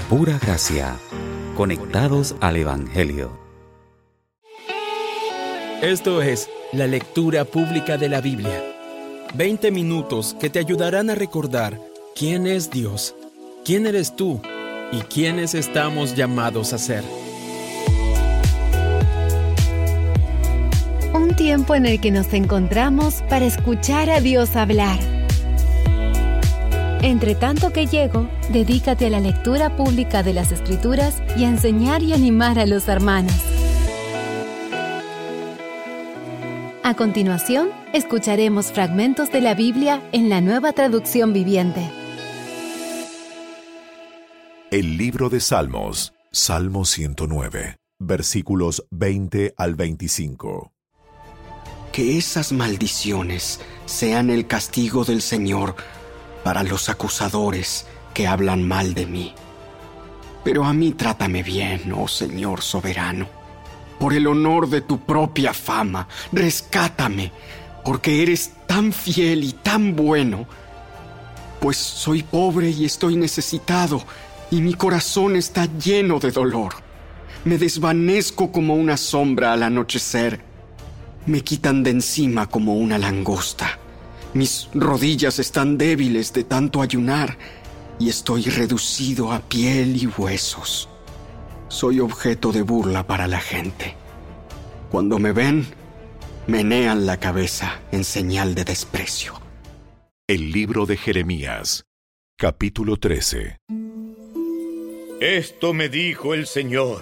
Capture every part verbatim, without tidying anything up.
pura gracia, conectados al Evangelio. Esto es la lectura pública de la Biblia. veinte minutos que te ayudarán a recordar quién es Dios, quién eres tú y quiénes estamos llamados a ser. Un tiempo en el que nos encontramos para escuchar a Dios hablar. Entre tanto que llego, dedícate a la lectura pública de las Escrituras y a enseñar y animar a los hermanos. A continuación, escucharemos fragmentos de la Biblia en la Nueva Traducción Viviente. El libro de Salmos, Salmo ciento nueve, versículos veinte al veinticinco. Que esas maldiciones sean el castigo del Señor para los acusadores que hablan mal de mí. Pero a mí trátame bien, oh Señor soberano. Por el honor de tu propia fama, rescátame, porque eres tan fiel y tan bueno. Pues soy pobre y estoy necesitado, y mi corazón está lleno de dolor. Me desvanezco como una sombra al anochecer. Me quitan de encima como una langosta. Mis rodillas están débiles de tanto ayunar y estoy reducido a piel y huesos. Soy objeto de burla para la gente. Cuando me ven, menean la cabeza en señal de desprecio. El libro de Jeremías, capítulo trece. Esto me dijo el Señor: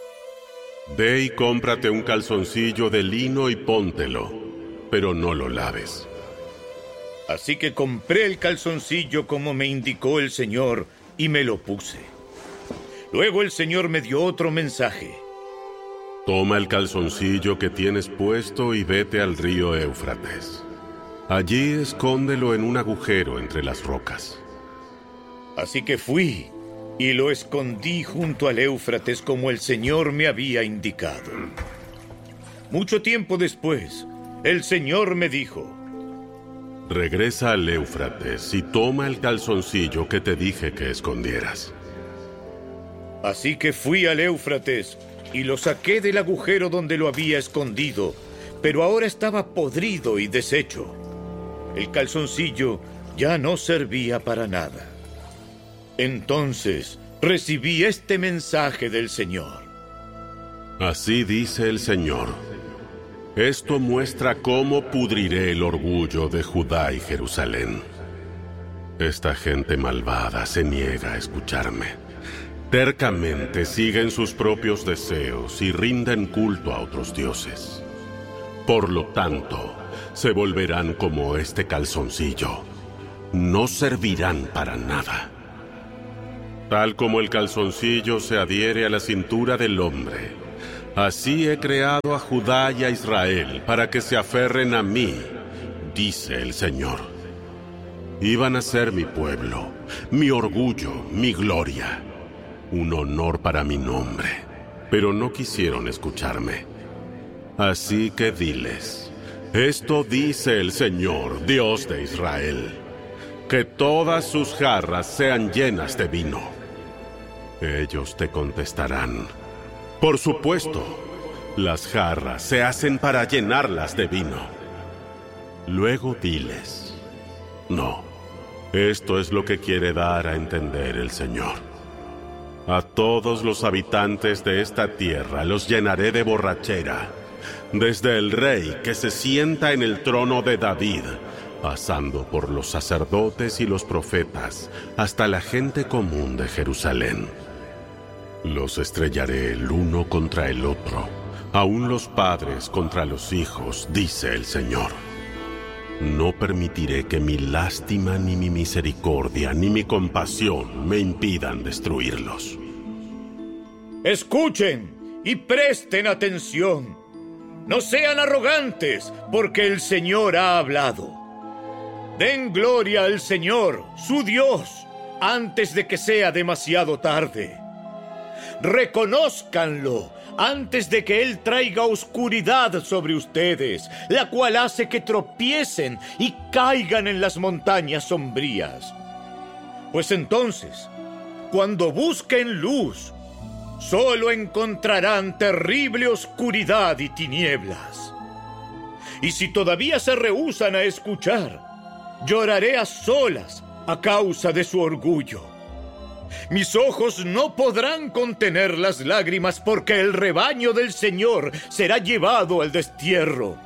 Ve y cómprate un calzoncillo de lino y póntelo, pero no lo laves. Así que compré el calzoncillo como me indicó el Señor y me lo puse. Luego el Señor me dio otro mensaje. Toma el calzoncillo que tienes puesto y vete al río Éufrates. Allí escóndelo en un agujero entre las rocas. Así que fui y lo escondí junto al Éufrates como el Señor me había indicado. Mucho tiempo después, el Señor me dijo: Regresa al Éufrates y toma el calzoncillo que te dije que escondieras. Así que fui al Éufrates y lo saqué del agujero donde lo había escondido, pero ahora estaba podrido y deshecho. El calzoncillo ya no servía para nada. Entonces recibí este mensaje del Señor. Así dice el Señor: Esto muestra cómo pudriré el orgullo de Judá y Jerusalén. Esta gente malvada se niega a escucharme. Tercamente siguen sus propios deseos y rinden culto a otros dioses. Por lo tanto, se volverán como este calzoncillo. No servirán para nada. Tal como el calzoncillo se adhiere a la cintura del hombre, así he creado a Judá y a Israel para que se aferren a mí, dice el Señor. Iban a ser mi pueblo, mi orgullo, mi gloria, un honor para mi nombre, pero no quisieron escucharme. Así que diles: esto dice el Señor, Dios de Israel, que todas sus jarras sean llenas de vino. Ellos te contestarán: por supuesto, las jarras se hacen para llenarlas de vino. Luego diles: no, esto es lo que quiere dar a entender el Señor. A todos los habitantes de esta tierra los llenaré de borrachera, desde el rey que se sienta en el trono de David, pasando por los sacerdotes y los profetas, hasta la gente común de Jerusalén. Los estrellaré el uno contra el otro, aun los padres contra los hijos, dice el Señor. No permitiré que mi lástima, ni mi misericordia, ni mi compasión me impidan destruirlos. Escuchen y presten atención. No sean arrogantes, porque el Señor ha hablado. Den gloria al Señor, su Dios, antes de que sea demasiado tarde. Reconózcanlo antes de que Él traiga oscuridad sobre ustedes, la cual hace que tropiecen y caigan en las montañas sombrías. Pues entonces Cuando busquen luz, solo encontrarán terrible oscuridad y tinieblas. Y si todavía se rehúsan a escuchar, lloraré a solas a causa de su orgullo. Mis ojos no podrán contener las lágrimas porque el rebaño del Señor será llevado al destierro.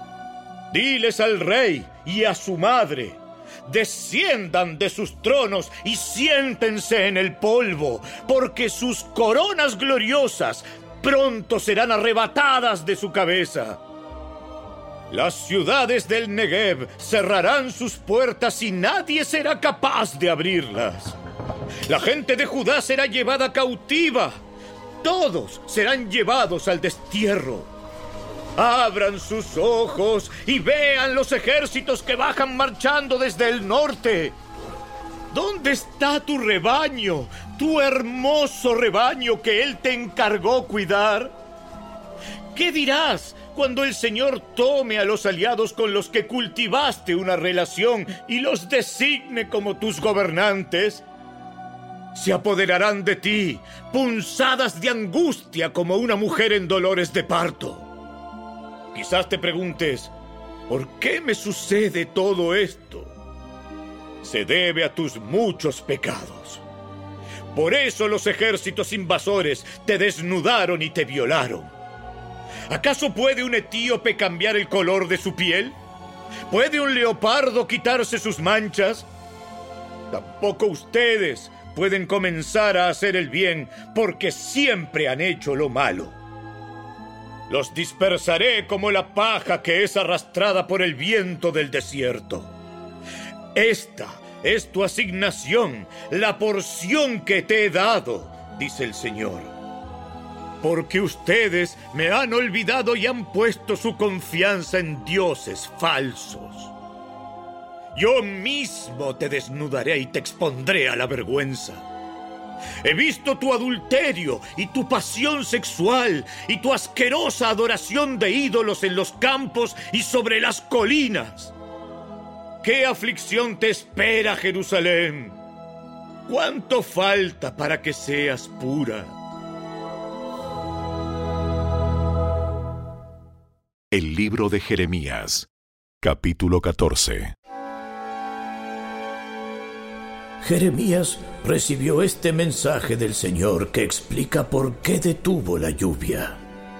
Diles al rey y a su madre: desciendan de sus tronos y siéntense en el polvo, porque sus coronas gloriosas pronto serán arrebatadas de su cabeza. Las ciudades del Negev cerrarán sus puertas y nadie será capaz de abrirlas. La gente de Judá será llevada cautiva. Todos serán llevados al destierro. Abran sus ojos y vean los ejércitos que bajan marchando desde el norte. ¿Dónde está tu rebaño, tu hermoso rebaño que Él te encargó cuidar? ¿Qué dirás cuando el Señor tome a los aliados con los que cultivaste una relación y los designe como tus gobernantes? Se apoderarán de ti, punzadas de angustia como una mujer en dolores de parto. Quizás te preguntes, ¿por qué me sucede todo esto? Se debe a tus muchos pecados. Por eso los ejércitos invasores te desnudaron y te violaron. ¿Acaso puede un etíope cambiar el color de su piel? ¿Puede un leopardo quitarse sus manchas? Tampoco ustedes pueden comenzar a hacer el bien porque siempre han hecho lo malo. Los dispersaré como la paja que es arrastrada por el viento del desierto. Esta es tu asignación, la porción que te he dado, dice el Señor. Porque ustedes me han olvidado y han puesto su confianza en dioses falsos. Yo mismo te desnudaré y te expondré a la vergüenza. He visto tu adulterio y tu pasión sexual y tu asquerosa adoración de ídolos en los campos y sobre las colinas. ¿Qué aflicción te espera, Jerusalén? ¿Cuánto falta para que seas pura? El libro de Jeremías, capítulo catorce. Jeremías recibió este mensaje del Señor que explica por qué detuvo la lluvia.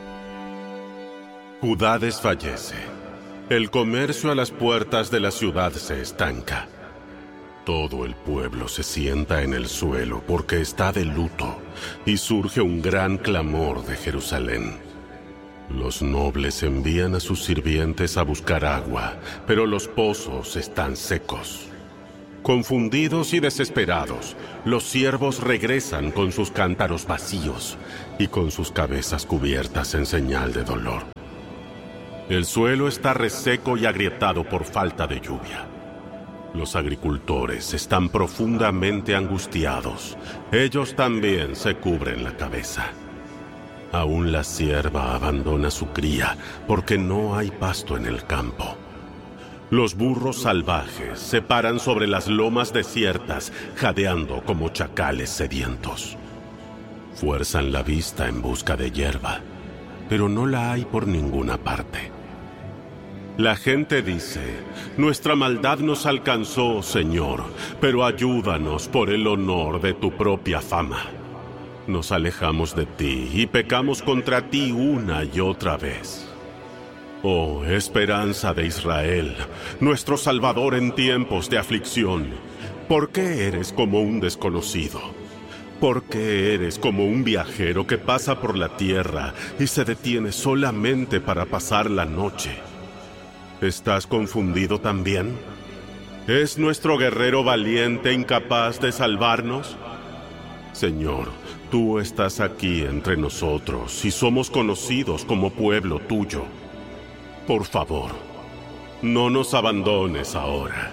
Judá desfallece. El comercio a las puertas de la ciudad se estanca. Todo el pueblo se sienta en el suelo porque está de luto y surge un gran clamor de Jerusalén. Los nobles envían a sus sirvientes a buscar agua, pero los pozos están secos. Confundidos y desesperados, los siervos regresan con sus cántaros vacíos y con sus cabezas cubiertas en señal de dolor. El suelo está reseco y agrietado por falta de lluvia. Los agricultores están profundamente angustiados. Ellos también se cubren la cabeza. Aún la sierva abandona su cría porque no hay pasto en el campo. Los burros salvajes se paran sobre las lomas desiertas, jadeando como chacales sedientos. Fuerzan la vista en busca de hierba, pero no la hay por ninguna parte. La gente dice, nuestra maldad nos alcanzó, Señor, pero ayúdanos por el honor de tu propia fama. Nos alejamos de ti y pecamos contra ti una y otra vez. Oh, esperanza de Israel, nuestro Salvador en tiempos de aflicción, ¿por qué eres como un desconocido? ¿Por qué eres como un viajero que pasa por la tierra y se detiene solamente para pasar la noche? ¿Estás confundido también? ¿Es nuestro guerrero valiente incapaz de salvarnos? Señor, tú estás aquí entre nosotros y somos conocidos como pueblo tuyo. Por favor, no nos abandones ahora.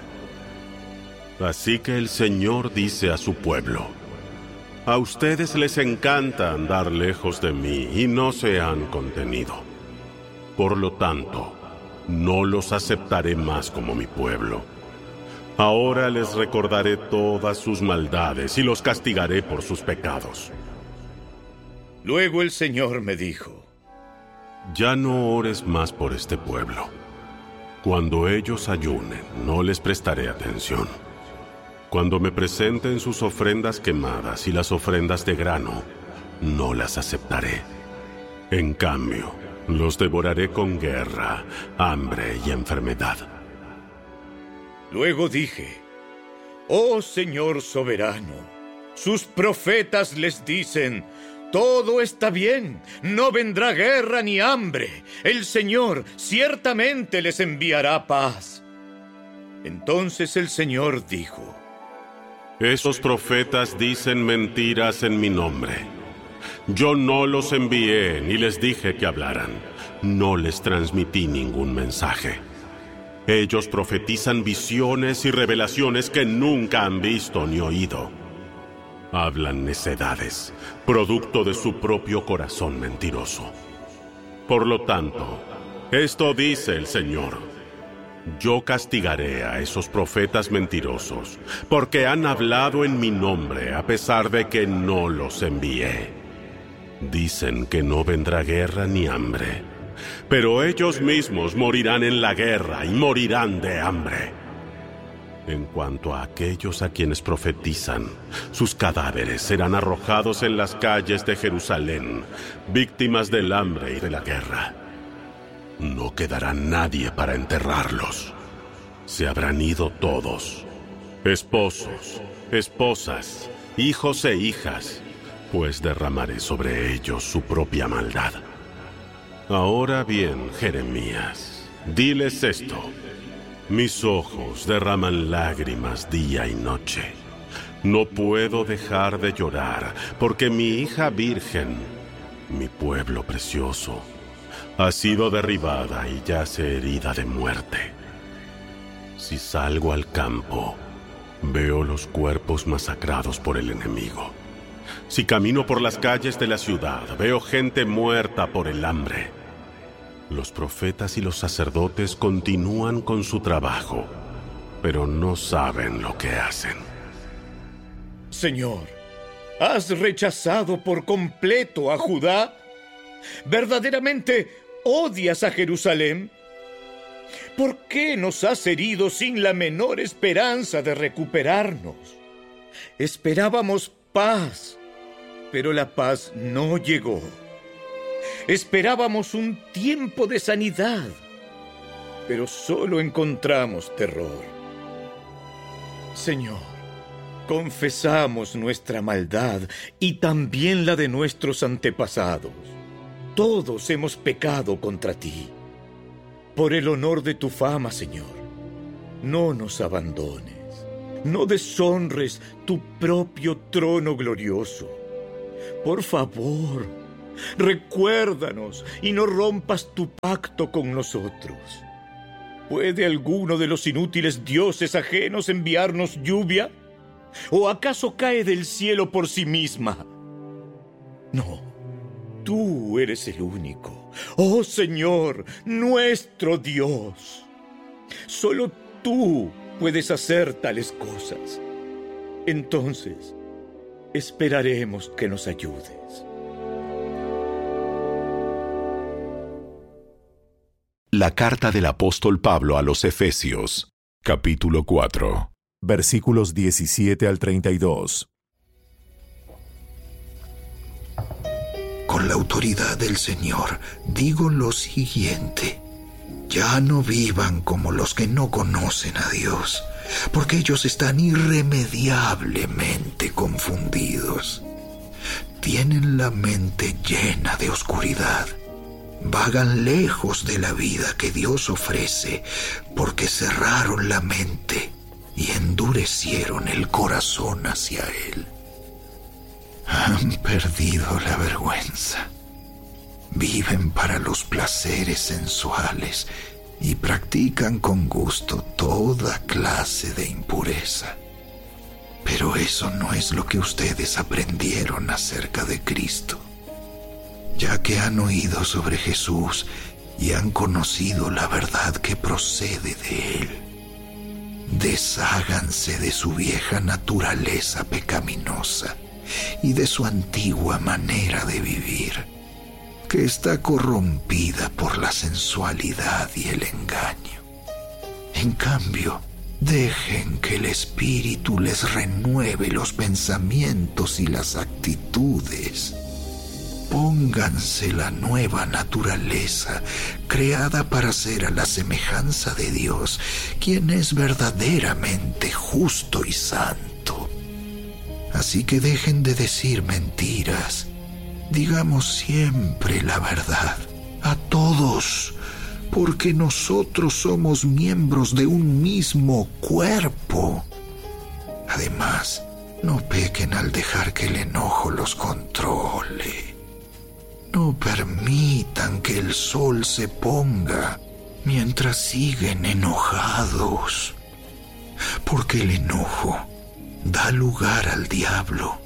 Así que el Señor dice a su pueblo, a ustedes les encanta andar lejos de mí y no se han contenido. Por lo tanto, no los aceptaré más como mi pueblo. Ahora les recordaré todas sus maldades y los castigaré por sus pecados. Luego el Señor me dijo: Ya no ores más por este pueblo. Cuando ellos ayunen, no les prestaré atención. Cuando me presenten sus ofrendas quemadas y las ofrendas de grano, no las aceptaré. En cambio, los devoraré con guerra, hambre y enfermedad. Luego dije: Oh Señor soberano, sus profetas les dicen: todo está bien, no vendrá guerra ni hambre. El Señor ciertamente les enviará paz. Entonces el Señor dijo: Esos profetas dicen mentiras en mi nombre. Yo no los envié ni les dije que hablaran. No les transmití ningún mensaje. Ellos profetizan visiones y revelaciones que nunca han visto ni oído. Hablan necedades, producto de su propio corazón mentiroso. Por lo tanto, esto dice el Señor: yo castigaré a esos profetas mentirosos, porque han hablado en mi nombre a pesar de que no los envié. Dicen que no vendrá guerra ni hambre, pero ellos mismos morirán en la guerra y morirán de hambre. En cuanto a aquellos a quienes profetizan, sus cadáveres serán arrojados en las calles de Jerusalén, víctimas del hambre y de la guerra. No quedará nadie para enterrarlos. Se habrán ido todos, esposos, esposas, hijos e hijas, pues derramaré sobre ellos su propia maldad. Ahora bien, Jeremías, diles esto: mis ojos derraman lágrimas día y noche. No puedo dejar de llorar, porque mi hija virgen, mi pueblo precioso, ha sido derribada y yace herida de muerte. Si salgo al campo, veo los cuerpos masacrados por el enemigo. Si camino por las calles de la ciudad, veo gente muerta por el hambre. Los profetas y los sacerdotes continúan con su trabajo, pero no saben lo que hacen. Señor, ¿has rechazado por completo a Judá? ¿Verdaderamente odias a Jerusalén? ¿Por qué nos has herido sin la menor esperanza de recuperarnos? Esperábamos paz, pero la paz no llegó. Esperábamos un tiempo de sanidad, pero solo encontramos terror. Señor, confesamos nuestra maldad y también la de nuestros antepasados. Todos hemos pecado contra ti. Por el honor de tu fama, Señor, no nos abandones. No deshonres tu propio trono glorioso. Por favor, recuérdanos y no rompas tu pacto con nosotros. ¿Puede alguno de los inútiles dioses ajenos enviarnos lluvia? ¿O acaso cae del cielo por sí misma? No, tú eres el único. Oh Señor, nuestro Dios. Solo tú puedes hacer tales cosas. Entonces, esperaremos que nos ayudes. La carta del apóstol Pablo a los Efesios, capítulo cuatro, versículos diecisiete al treinta y dos. Con la autoridad del Señor, digo lo siguiente: ya no vivan como los que no conocen a Dios, porque ellos están irremediablemente confundidos. Tienen la mente llena de oscuridad. Vagan lejos de la vida que Dios ofrece, porque cerraron la mente y endurecieron el corazón hacia Él. Han perdido la vergüenza. Viven para los placeres sensuales y practican con gusto toda clase de impureza. Pero eso no es lo que ustedes aprendieron acerca de Cristo. Ya que han oído sobre Jesús y han conocido la verdad que procede de Él. Desháganse de su vieja naturaleza pecaminosa y de su antigua manera de vivir, que está corrompida por la sensualidad y el engaño. En cambio, dejen que el Espíritu les renueve los pensamientos y las actitudes. Pónganse la nueva naturaleza, creada para ser a la semejanza de Dios, quien es verdaderamente justo y santo. Así que dejen de decir mentiras. Digamos siempre la verdad, a todos, porque nosotros somos miembros de un mismo cuerpo. Además, no pequen al dejar que el enojo los controle. No permitan que el sol se ponga mientras siguen enojados, porque el enojo da lugar al diablo.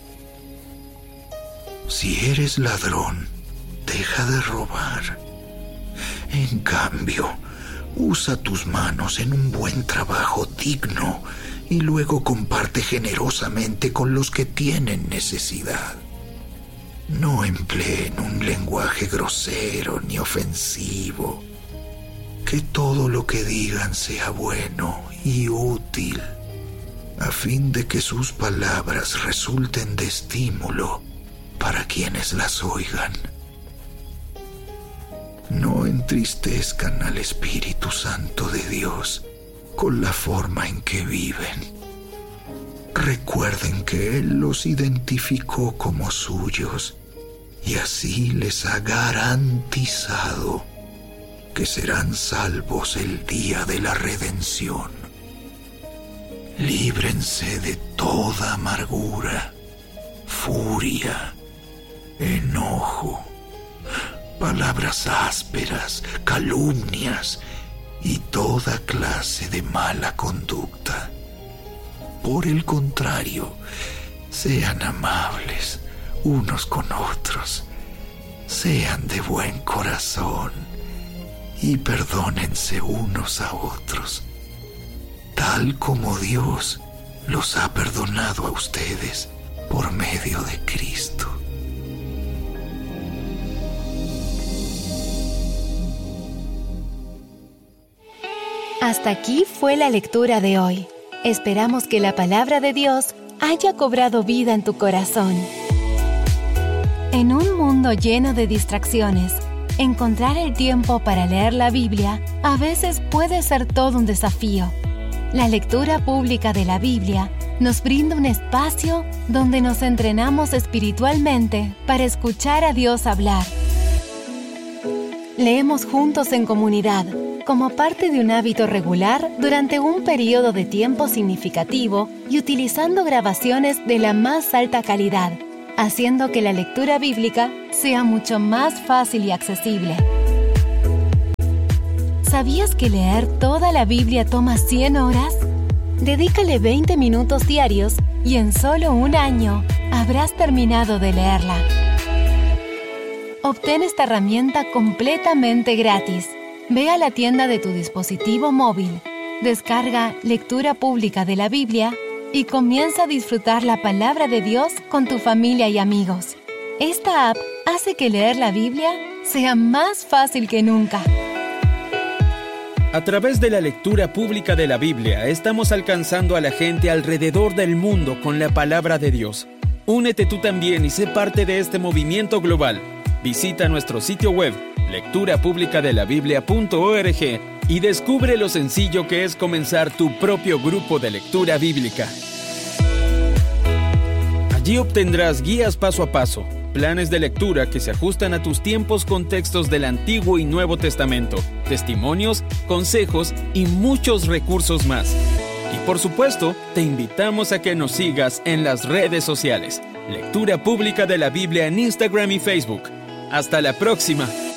Si eres ladrón, deja de robar. En cambio, usa tus manos en un buen trabajo digno y luego comparte generosamente con los que tienen necesidad. No empleen un lenguaje grosero ni ofensivo. Que todo lo que digan sea bueno y útil, a fin de que sus palabras resulten de estímulo para quienes las oigan. No entristezcan al Espíritu Santo de Dios con la forma en que viven. Recuerden que Él los identificó como suyos y así les ha garantizado que serán salvos el día de la redención. Líbrense de toda amargura, furia, enojo, palabras ásperas, calumnias y toda clase de mala conducta. Por el contrario, sean amables unos con otros, sean de buen corazón y perdónense unos a otros, tal como Dios los ha perdonado a ustedes por medio de Cristo. Hasta aquí fue la lectura de hoy. Esperamos que la palabra de Dios haya cobrado vida en tu corazón. En un mundo lleno de distracciones, encontrar el tiempo para leer la Biblia a veces puede ser todo un desafío. La lectura pública de la Biblia nos brinda un espacio donde nos entrenamos espiritualmente para escuchar a Dios hablar. Leemos juntos en comunidad, como parte de un hábito regular durante un periodo de tiempo significativo y utilizando grabaciones de la más alta calidad, haciendo que la lectura bíblica sea mucho más fácil y accesible. ¿Sabías que leer toda la Biblia toma cien horas? Dedícale veinte minutos diarios y en solo un año habrás terminado de leerla. Obtén esta herramienta completamente gratis. Ve a la tienda de tu dispositivo móvil, descarga Lectura Pública de la Biblia y comienza a disfrutar la palabra de Dios con tu familia y amigos. Esta app hace que leer la Biblia sea más fácil que nunca. A través de la lectura pública de la Biblia, estamos alcanzando a la gente alrededor del mundo con la palabra de Dios. Únete tú también y sé parte de este movimiento global. Visita nuestro sitio web, lectura pública de la biblia punto org, y descubre lo sencillo que es comenzar tu propio grupo de lectura bíblica. Allí obtendrás guías paso a paso, planes de lectura que se ajustan a tus tiempos con textos del Antiguo y Nuevo Testamento, testimonios, consejos y muchos recursos más. Y por supuesto, te invitamos a que nos sigas en las redes sociales. Lectura Pública de la Biblia en Instagram y Facebook. ¡Hasta la próxima!